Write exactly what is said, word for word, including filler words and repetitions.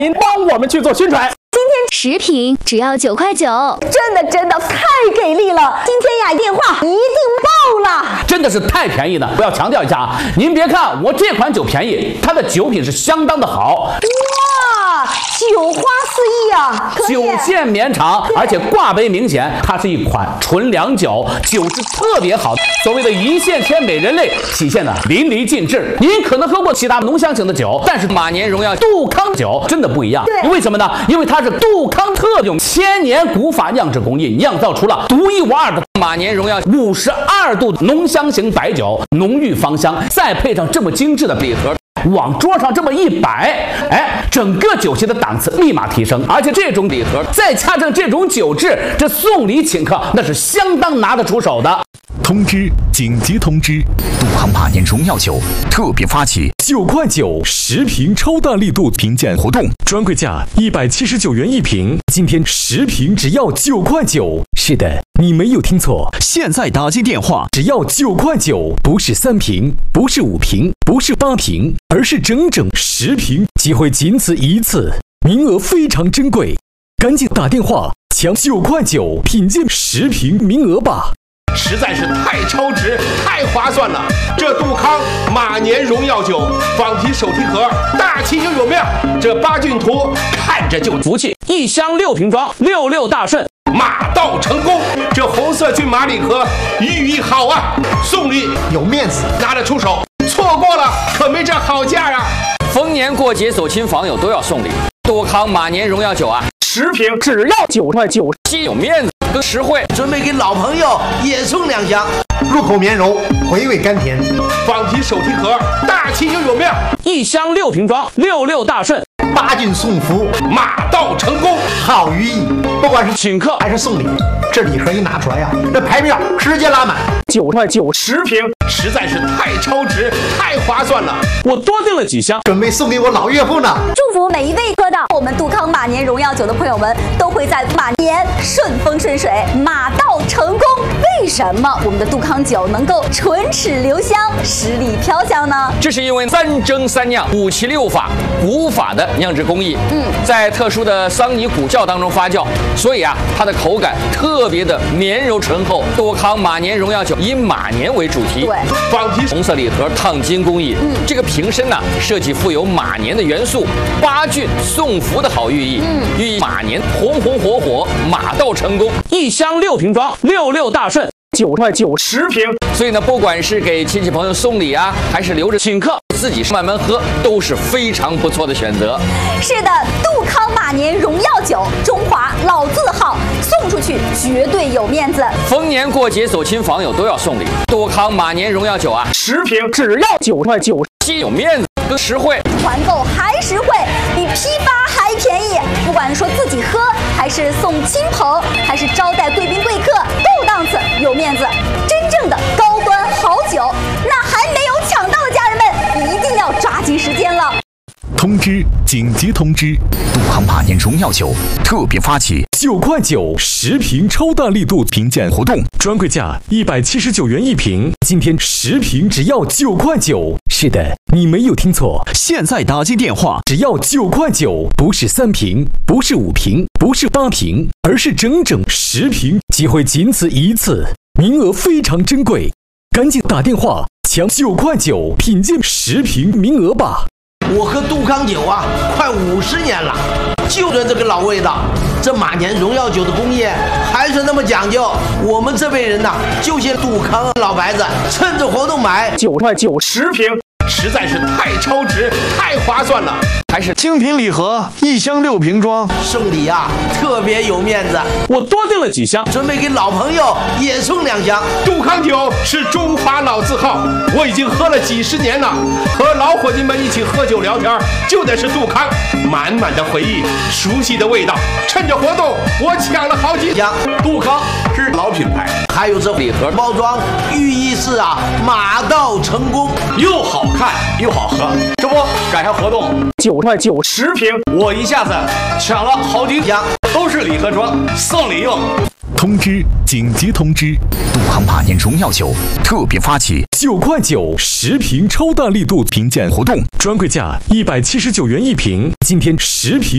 您帮我们去做宣传。 今天十瓶只要九块九， 真的真的太给力了！今天呀，电话一定爆了， 真的是太便宜了。我要强调一下啊，您别看我这款酒便宜，它的酒品是相当的好。 哇，酒花四溢啊！ 酒线绵长，而且挂杯明显，它是一款纯粮酒，酒质特别好。所谓的一线牵美人类体现的淋漓尽致。您可能喝过其他浓香型的酒，但是马年荣耀杜康酒真的不一样。 对， 为什么呢？因为它是杜康特用千年古法酿制工艺酿造出了独一无二的马年荣耀五十二度浓香型白酒，浓郁芳香，再配上这么精致的礼盒。往桌上这么一摆，哎，整个酒席的档次立马提升。而且这种礼盒再加上这种酒质，这送礼请客那是相当拿得出手的。 通知！紧急通知！杜康马年荣耀酒特别发起九块九十瓶超大力度评鉴活动，专柜价一百七十九元一瓶，今天十瓶只要九块九。是的，你没有听错，现在打进电话只要九块九，不是三瓶，不是五瓶，不是八瓶，而是整整十瓶，机会仅此一次，名额非常珍贵，赶紧打电话抢九块九品鉴十瓶名额吧！ 实在是太超值，太划算了！这杜康马年荣耀酒仿皮手提盒，大气又有面，这八骏图看着就福气，一箱六瓶装，六六大顺， 马到成功。这红色骏马礼盒寓意好啊，送礼有面子，拿得出手，错过了可没这好价啊！ 逢年过节走亲访友都要送礼，杜康马年荣耀酒啊， 十瓶只要九块九， 既有面子更实惠。 准备给老朋友也送两箱， 入口绵柔，回味甘甜。 仿皮手提盒，大气又有面， 一箱六瓶装，六六大顺， 八骏送福， 马到成功， 好寓意。不管是请客还是送礼，这礼盒一拿出来呀、啊，这排面直接拉满。 九块九十瓶， 实在是太超值，太划算了。 我多订了几箱， 准备送给我老岳父呢。 祝福每一位喝到我们杜康马年荣耀酒的朋友们，都会在马年顺风顺水，马到成功。为什么我们的杜康酒能够唇齿留香，十里飘香呢？ 这是因为三蒸三酿五七六法古法的酿制工艺，嗯，在特殊的桑泥古窖当中发酵，所以啊，它的口感特别的绵柔醇厚。杜康马年荣耀酒以马年为主题， 对， 仿皮红色礼盒烫金工艺，嗯，这个瓶身呢、啊、设计富有马年的元素，八骏送福的好寓意，嗯，寓意马年红红火火，马到成功。 一箱六瓶装，六六大顺，九块九十瓶。 所以呢，不管是给亲戚朋友送礼啊，还是留着请客，自己慢慢喝，都是非常不错的选择。 是的，杜康马年荣耀酒，中华老字号，送出去绝对有面子。 逢年过节走亲访友都要送礼，杜康马年荣耀酒啊， 十瓶只要九块九， 既有面子更实惠， 团购还实惠，比批发还便宜。不管说自己喝，还是送亲朋，还是招待贵宾贵客，够档次，有面子。真正的高端好酒，那还没有抢到的家人们，一定要抓紧时间了。 通知！紧急通知！杜康马年荣耀酒特别发起九块九十瓶超大力度评鉴活动，专柜价一百七十九元一瓶，今天十瓶只要九块九。是的，你没有听错，现在打进电话只要九块九，不是三瓶，不是五瓶，不是八瓶，而是整整十瓶，机会仅此一次，名额非常珍贵，赶紧打电话抢九块九品鉴十瓶名额吧！ 我喝杜康酒啊，快五十年了，就着这个老味道。这马年荣耀酒的工业还是那么讲究，我们这辈人呐、啊，就些杜康老牌子，趁着活动买九块九十瓶， 实在是太超值，太划算了。 还是精品礼盒，一箱六瓶装， 送礼啊特别有面子。 我多订了几箱， 准备给老朋友也送两箱。 杜康酒是中华老字号，我已经喝了几十年了，和老伙计们一起喝酒聊天，就得是杜康，满满的回忆，熟悉的味道。趁着活动，我抢了好几箱。杜康是老品牌， 还有这礼盒包装，寓意是啊马到成功， 又好看又好喝。这不赶上活动， 九块九十瓶， 我一下子抢了好几箱，都是礼盒装，送礼用。 通知！紧急通知！杜康马年荣耀酒特别发起九块九十瓶超大力度评鉴活动，专柜价一百七十九元一瓶，今天十瓶